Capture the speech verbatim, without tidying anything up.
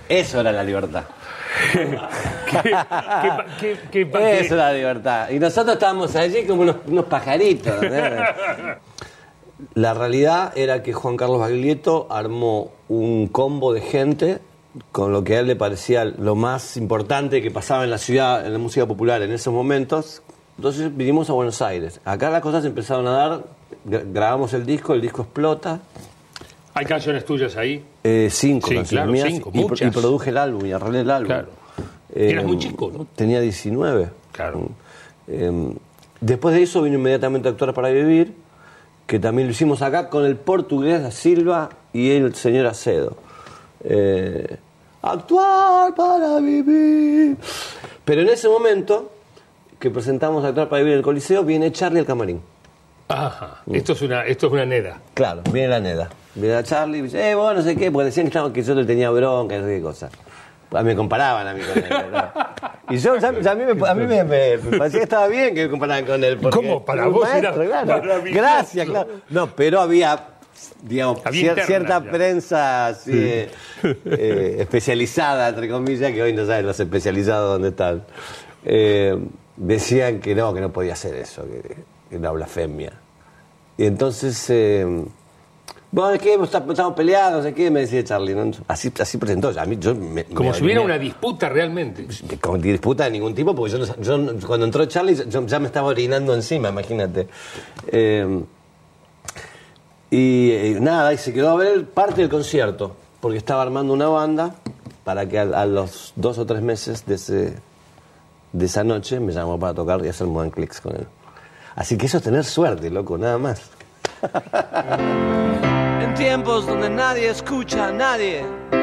Eso era la libertad. ¿Qué, qué, qué, qué, Eso era la libertad. Y nosotros estábamos allí como unos, unos pajaritos. ¿eh? La realidad era que Juan Carlos Baglietto armó un combo de gente con lo que a él le parecía lo más importante que pasaba en la ciudad, en la música popular en esos momentos. Entonces vinimos a Buenos Aires. Acá las cosas empezaron a dar, grabamos el disco, el disco explota. ¿Hay canciones tuyas ahí? Eh, cinco sí, canciones claro, mías cinco, y, muchas. y produje el álbum y arreglé el álbum. Claro. Eh, Eras muy chico, ¿no? Tenía diecinueve. Claro. Eh, después de eso vino inmediatamente a Actuar para Vivir, que también lo hicimos acá con el portugués Da Silva y el señor Acedo. Eh, Actuar para Vivir. Pero en ese momento que presentamos Actuar para Vivir en el Coliseo, viene Charlie al camarín. Ajá. Esto es una, esto es una neda. Claro, viene la neda. Viene a Charlie y dice, eh, bueno, no sé qué, porque decían que, estaba, que yo le tenía bronca, no sé qué cosa. A mí me comparaban a mí con él, ¿no? Y yo, ya, ya a mí, me, a mí me, me, me parecía que estaba bien que me comparaban con él. ¿Cómo? Para vos maestro, era claro. maravilloso. Gracias, claro. No, no, había, digamos, Había cier, interna, cierta ya. prensa así, eh, eh, especializada, entre comillas, que hoy no saben los especializados dónde están. Eh, decían que no, que no podía hacer eso, que, que era una blasfemia. Y entonces... Eh, bueno, ¿qué? Estamos peleados, no sé qué, me decía Charlie, ¿no? Así, así presentó. A mí, yo me, Como me, si hubiera me, una disputa realmente. Con disputa de ningún tipo, porque yo, no, yo cuando entró Charlie, yo ya me estaba orinando encima, imagínate. Eh, y eh, nada, y se quedó a ver parte del concierto, porque estaba armando una banda para que a, a los dos o tres meses de, ese, de esa noche me llamó para tocar y hacer Modern Clicks con él. Así que eso es tener suerte, loco, nada más. En tiempos donde nadie escucha a nadie,